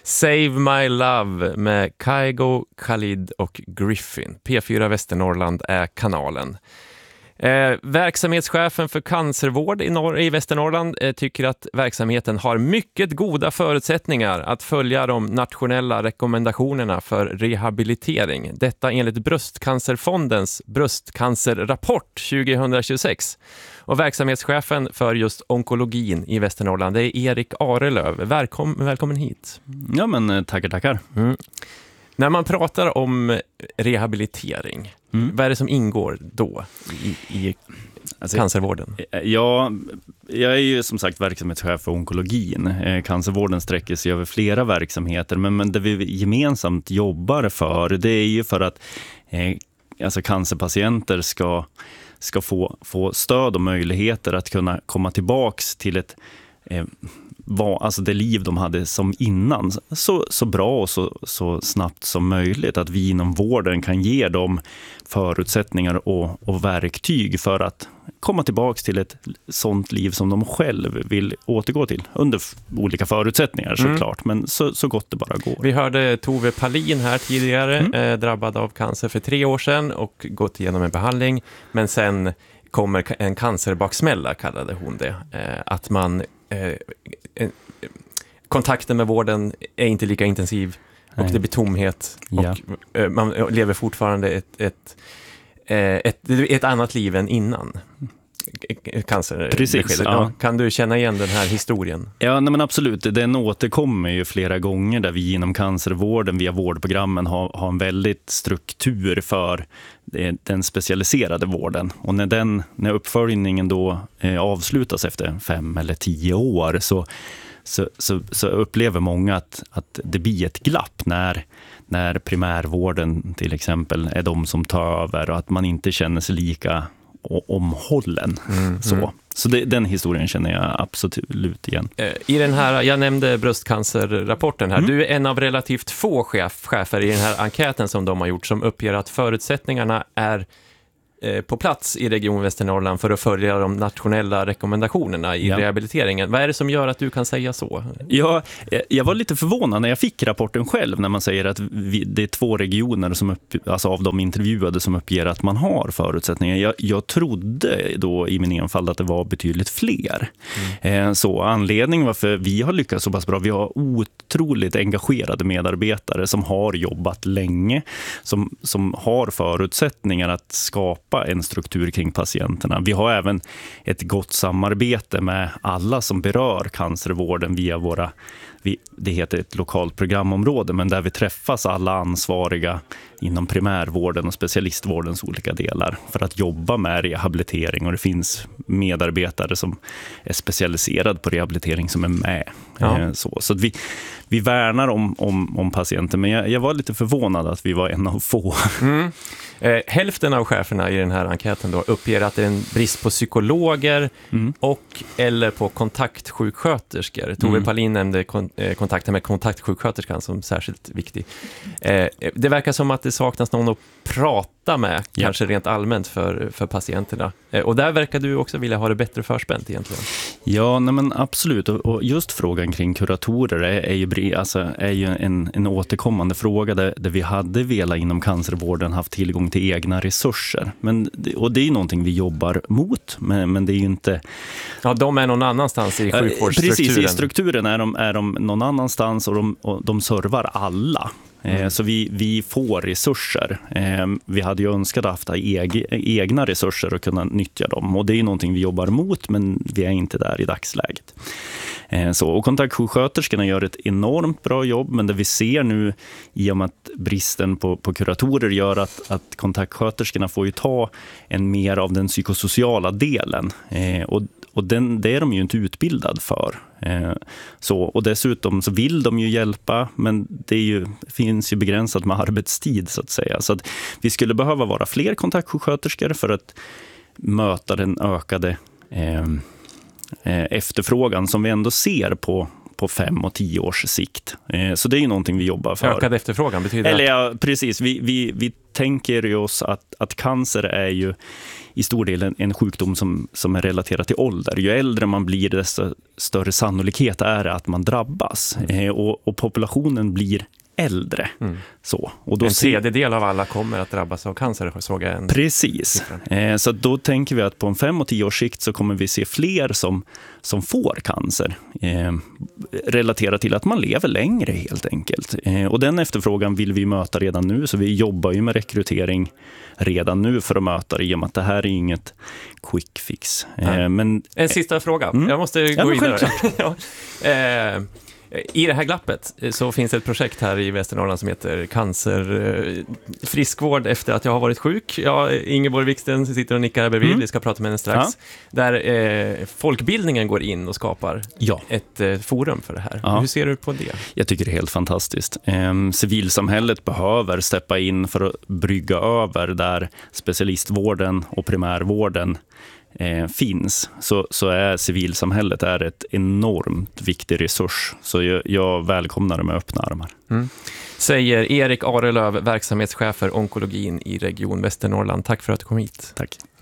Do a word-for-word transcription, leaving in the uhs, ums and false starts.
Save My Love med Kygo, Khalid och Griffin. P fyra Västernorrland är kanalen. Eh, verksamhetschefen för cancervård i, norr, i Västernorrland eh, tycker att verksamheten har mycket goda förutsättningar att följa de nationella rekommendationerna för rehabilitering. Detta enligt Bröstcancerfondens bröstcancerrapport tjugohundratjugosex. Och verksamhetschefen för just onkologin i Västernorrland, det är Erik Arelöv. Välkom, välkommen hit. Ja, men tackar, tackar. Mm. När man pratar om rehabilitering, mm. vad är det som ingår då i, i alltså, cancervården? Ja, jag är ju som sagt verksamhetschef för onkologin. Cancervården sträcker sig över flera verksamheter, men, men det vi gemensamt jobbar för, det är ju för att eh, alltså cancerpatienter ska, ska få, få stöd och möjligheter att kunna komma tillbaks till ett eh, var, alltså det liv de hade som innan så, så bra och så, så snabbt som möjligt, att vi inom vården kan ge dem förutsättningar och, och verktyg för att komma tillbaka till ett sånt liv som de själv vill återgå till under olika förutsättningar såklart, mm. men så, så gott det bara går. Vi hörde Tove Palin här tidigare, mm. eh, drabbad av cancer för tre år sedan och gått igenom en behandling, men sen kommer en cancerbaksmälla, kallade hon det, eh, att man Eh, eh, kontakten med vården är inte lika intensiv och Nej. Det blir tomhet och ja. eh, man lever fortfarande ett, ett, eh, ett, ett annat liv än innan cancer. Precis, ja. Kan du känna igen den här historien? Ja, nej men absolut. Den återkommer ju flera gånger där vi inom cancervården via vårdprogrammen har, har en väldigt struktur för den specialiserade vården. Och när, den, när uppföljningen då eh, avslutas efter fem eller tio år så, så, så, så upplever många att, att det blir ett glapp när, när primärvården till exempel är de som tar över och att man inte känner sig lika omhållen. Mm, så mm. så det, den historien känner jag absolut igen. I den här, jag nämnde bröstcancerrapporten här. Mm. Du är en av relativt få chef, chefer i den här enkäten som de har gjort som uppger att förutsättningarna är eh, på plats i Region Västernorrland för att följa de nationella rekommendationerna i ja. rehabiliteringen. Vad är det som gör att du kan säga så? Ja, jag var lite förvånad när jag fick rapporten själv, när man säger att vi, det är två regioner som upp, alltså av de intervjuade som uppger att man har förutsättningar. Jag, jag trodde då i min enfald att det var betydligt fler. Mm. Så anledningen varför vi har lyckats så pass bra, vi har otroligt engagerade medarbetare som har jobbat länge, som, som har förutsättningar att skapa en struktur kring patienterna. Vi har även ett gott samarbete med alla som berör cancervården via våra, det heter ett lokalt programområde, men där vi träffas alla ansvariga inom primärvården och specialistvårdens olika delar för att jobba med rehabilitering, och det finns medarbetare som är specialiserade på rehabilitering som är med. Ja. Så, så att vi, vi värnar om, om, om patienter, men jag, jag var lite förvånad att vi var en av få. Mm. Eh, hälften av cheferna i den här enkäten då uppger att det är en brist på psykologer mm. och eller på kontaktsjuksköterskor. Tove mm. Palin nämnde kon- eh, kontakten med kontaktsjuksköterskan som särskilt viktig. Eh, det verkar som att det saknas någon att prata med, ja. kanske rent allmänt för, för patienterna. Eh, och där verkar du också vilja ha det bättre förspänt egentligen. Ja, nej men absolut. Och, och just frågan kring kuratorer är, är ju, alltså, är ju en, en återkommande fråga där, där vi hade velat inom cancervården haft tillgång till egna resurser. Men, och det är ju någonting vi jobbar mot, men, men det är ju inte... Ja, de är någon annanstans i sjukvårdsstrukturen. Precis, i strukturen är de, är de någon annanstans och de, och de servar alla. Mm. Så vi, vi får resurser. Vi hade ju önskat att ha egna resurser och kunna nyttja dem. Och det är ju någonting vi jobbar mot, men vi är inte där i dagsläget. Så, och kontaktsjuksköterskorna gör ett enormt bra jobb, men det vi ser nu i och med att bristen på, på kuratorer gör att, att kontaktsköterskorna får ju ta en mer av den psykosociala delen. Och Och den, det är de ju inte utbildad för. Eh, så, och dessutom så vill de ju hjälpa, men det är ju, finns ju begränsat med arbetstid så att säga. Så att vi skulle behöva vara fler kontaktsjuksköterskor för att möta den ökade eh, efterfrågan som vi ändå ser på på fem och tio års sikt. Så det är ju någonting vi jobbar för. Ökad efterfrågan betyder Eller ja, precis. Vi, vi, vi tänker ju oss att, att cancer är ju i stor del en, en sjukdom som, som är relaterad till ålder. Ju äldre man blir, desto större sannolikhet är det att man drabbas. Mm. Eh, och, och populationen blir äldre. Mm. Så. Och då en tredjedel av alla kommer att drabbas av cancer, såg jag en. Precis. Eh, så då tänker vi att på en fem och tio års sikt så kommer vi se fler som, som får cancer. Eh, relaterat till att man lever längre helt enkelt. Eh, och den efterfrågan vill vi möta redan nu, så vi jobbar ju med rekrytering redan nu för att möta det, i och med att det här är inget quick fix. Eh, men, en sista fråga. Mm. Jag måste gå ja, vidare. ja. eh, I det här glappet så finns det ett projekt här i Västernorrland som heter Cancer friskvård efter att jag har varit sjuk. Ja, Ingeborg Wiksten sitter och nickar här bredvid, mm. vi ska prata med henne strax. Ja. Där eh, folkbildningen går in och skapar ja. ett eh, forum för det här. Ja. Hur ser du på det? Jag tycker det är helt fantastiskt. Eh, civilsamhället behöver steppa in för att brygga över där specialistvården och primärvården Eh, finns, så, så är civilsamhället är ett enormt viktig resurs. Så jag, jag välkomnar det med öppna armar. Mm. Säger Erik Arelöv, verksamhetschef för onkologin i Region Västernorrland. Tack för att du kom hit. Tack.